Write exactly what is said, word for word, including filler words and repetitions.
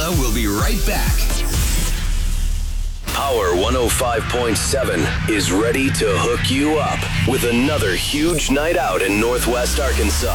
Bella will be right back. Power one oh five point seven is ready to hook you up with another huge night out in Northwest Arkansas.